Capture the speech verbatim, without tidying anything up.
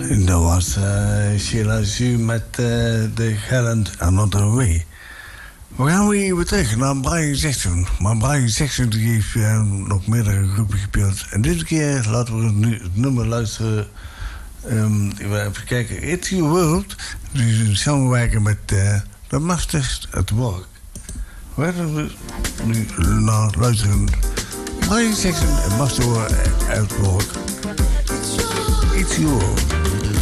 En dat was uh, Sheila Zu met uh, de Gallant Another Way. We gaan weer even terug naar Brian Saxon. Maar Brian Saxon die heeft uh, nog meerdere groepen gespeeld. En dit keer laten we nu het nummer luisteren. Um, even kijken. It's Your World. Die is een samenwerken met uh, The Masters at Work. We gaan we nu naar luisteren. Brian Saxon en Master at Work. It's Your World.